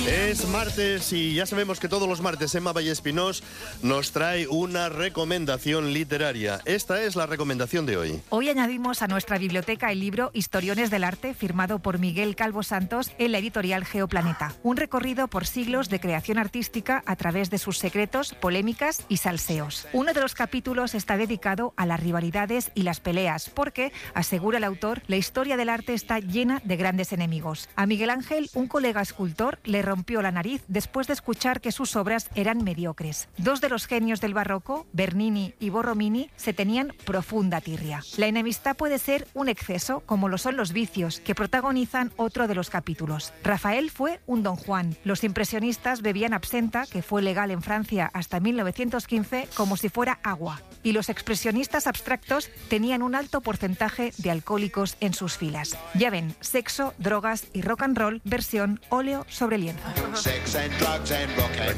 Es martes y ya sabemos que todos los martes Emma Vallespinós nos trae una recomendación literaria. Esta es la recomendación de hoy. Hoy añadimos a nuestra biblioteca el libro Historiones del Arte, firmado por Miguel Calvo Santos en la editorial Geoplaneta. Un recorrido por siglos de creación artística a través de sus secretos, polémicas y salseos. Uno de los capítulos está dedicado a las rivalidades y las peleas, porque, asegura el autor, la historia del arte está llena de grandes enemigos. A Miguel Ángel, un colega escultor, le rompió la nariz después de escuchar que sus obras eran mediocres. Dos de los genios del barroco, Bernini y Borromini, se tenían profunda tirria. La enemistad puede ser un exceso, como lo son los vicios, que protagonizan otro de los capítulos. Rafael fue un Don Juan. Los impresionistas bebían absenta, que fue legal en Francia hasta 1915, como si fuera agua. Y los expresionistas abstractos tenían un alto porcentaje de alcohólicos en sus filas. Ya ven, sexo, drogas y rock and roll, versión óleo sobre lienzo. Sex and drugs and rock and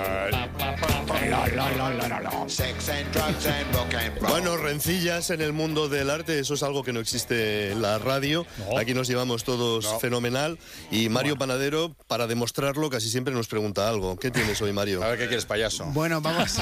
roll. Sex and drugs and rock and roll. Bueno, rencillas en el mundo del arte, eso es algo que no existe en la radio. No. Aquí nos llevamos todos fenomenal. Y Mario Panadero, para demostrarlo, casi siempre nos pregunta algo. ¿Qué tienes hoy, Mario? A ver, ¿qué quieres, payaso? Bueno, vamos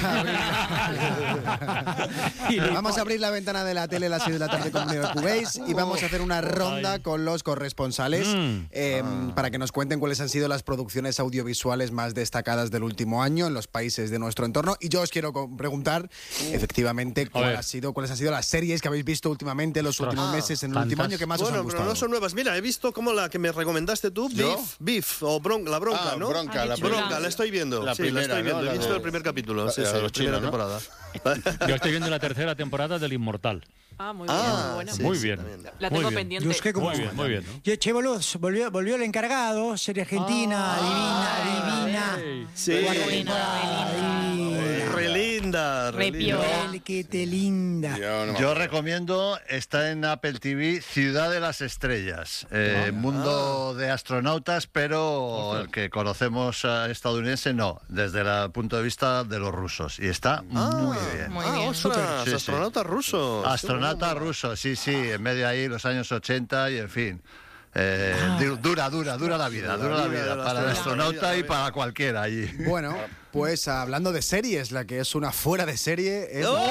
a abrir la ventana de la tele a las 6 de la tarde con Cubéis y vamos a hacer una ronda con los corresponsales para que nos cuenten cuáles han sido las producciones audiovisuales más destacadas del último año en los países de nuestro entorno. Y yo os quiero preguntar, efectivamente, cuáles han sido las series que habéis visto últimamente en los últimos meses, en el último año, que más os han Bueno, gustado. pero no son nuevas. Mira, he visto como la que me recomendaste tú, ¿Yo? Beef o la bronca, ¿no? Bronca, la Bronca, la estoy viendo. La Sí, primera, la estoy viendo. ¿no? He visto el primer capítulo. la Sí, de los primera chinos, ¿no? temporada. Yo estoy viendo la tercera temporada del Inmortal. Ah, muy bien, muy bueno. sí, Muy sí, bien. también. La Muy tengo bien. pendiente. Yo es que como... Muy bien, muy bien. Y Che Boluz, volvió el encargado, serie argentina, divina. Sí. Cuarta temporada, divina. Re linda, Re piola. El que te linda. Yo recomiendo, está en Apple TV, Ciudad de las Estrellas, mundo de astronautas, pero el que conocemos estadounidense no, desde el punto de vista de los rusos. Y está muy bien. Muy bien. Ostras, Sí, sí. astronauta ruso. Astronauta ruso, sí, en medio ahí los años 80 y en fin. Dura la vida para el astronauta y para cualquiera allí. Bueno, pues hablando de series, la que es una fuera de serie es... Pero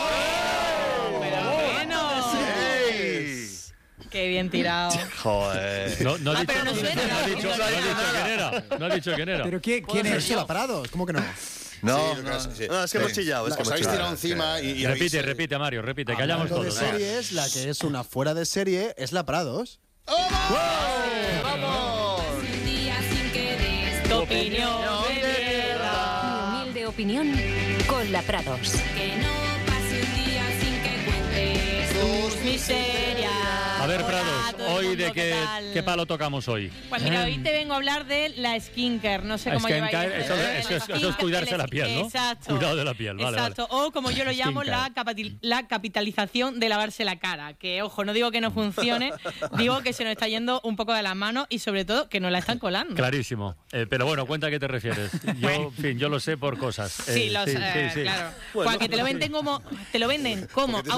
bueno. Qué bien tirado. Joder. No ha dicho, pero no suena. no ha dicho quién era. No ha dicho quién era. ¿Pero quién es? Ursula Prados, ¿cómo que no? No, Sí. No, es que hemos chillado. Es que Os hemos habéis chillado. tirado encima y Repite, Mario, repite, que hallamos Hablando de todos. series, la que es una fuera de serie es La Prados. Tu opinión de mierda. Mi humilde opinión con La Prados. Que no pase un día sin que cuentes tus miserias. A ver, Hola, Prados, todo el hoy mundo, de tal? qué palo tocamos hoy. Pues mira, hoy te vengo a hablar de la skincare. No sé cómo lleváis. Eso es cuidarse la piel, ¿no? Exacto. Cuidado de la piel, vale. Exacto. O como yo lo llamo, la capitalización de lavarse la cara. Que, ojo, no digo que no funcione, digo que se nos está yendo un poco de las manos y sobre todo que nos la están colando. Clarísimo. Pero bueno, cuenta a qué te refieres. Yo, en fin, yo lo sé por cosas. Sí, claro. Bueno, Porque te lo venden como porque te